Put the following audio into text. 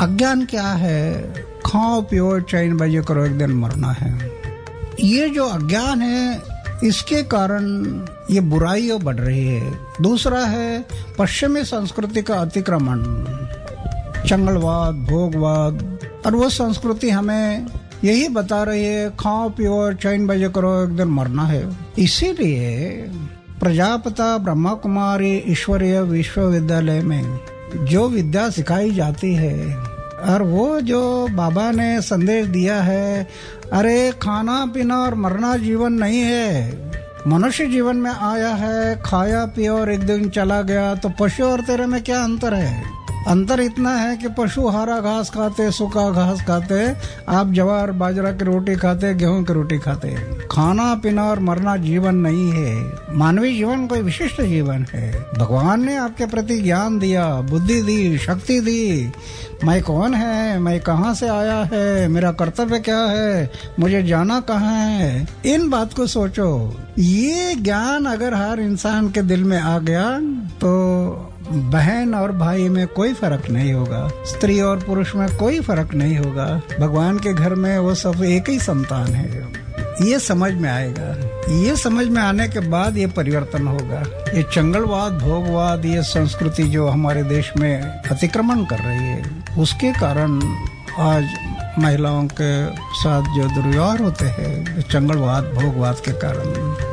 अज्ञान क्या है? खाओ पियो चैन बजे करो, एक दिन मरना है। ये जो अज्ञान है, इसके कारण ये बुराइयां बढ़ रही है। दूसरा है पश्चिमी संस्कृति का अतिक्रमण, चंगलवाद, भोगवाद। और वो संस्कृति हमें यही बता रही है, खाओ पियो चैन बजे करो, एक दिन मरना है। इसीलिए प्रजापिता ब्रह्मा कुमारी ईश्वरीय विश्वविद्यालय में जो विद्या सिखाई जाती है, और वो जो बाबा ने संदेश दिया है, अरे खाना पीना और मरना जीवन नहीं है। मनुष्य जीवन में आया है, खाया पिया और एक दिन चला गया। तो पशु और तेरे में क्या अंतर है? अंतर इतना है कि पशु हरा घास खाते, सूखा घास खाते, आप ज्वार बाजरा की रोटी खाते, गेहूं की रोटी खाते। खाना पीना और मरना जीवन नहीं है। मानवीय जीवन कोई विशिष्ट जीवन है। भगवान ने आपके प्रति ज्ञान दिया, बुद्धि दी, शक्ति दी। मैं कौन है, मैं कहाँ से आया है, मेरा कर्तव्य क्या है, मुझे जाना कहाँ है, इन बात को सोचो। ये ज्ञान अगर हर इंसान के दिल में आ गया तो बहन और भाई में कोई फर्क नहीं होगा, स्त्री और पुरुष में कोई फर्क नहीं होगा। भगवान के घर में वो सब एक ही संतान है। ये समझ में आएगा। ये समझ में आने के बाद ये परिवर्तन होगा। ये चंगलवाद, भोगवाद, ये संस्कृति जो हमारे देश में अतिक्रमण कर रही है, उसके कारण आज महिलाओं के साथ जो दुर्व्यवहार होते हैं, चंगलवाद, भोगवाद के कारण।